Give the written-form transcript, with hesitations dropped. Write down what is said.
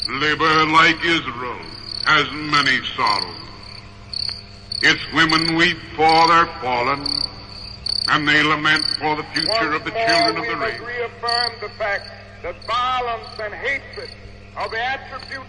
Labor, like Israel, has many sorrows. Its women weep for their fallen, and they lament for the future of the children of the race. We must reaffirm the fact that violence and hatred are the attributes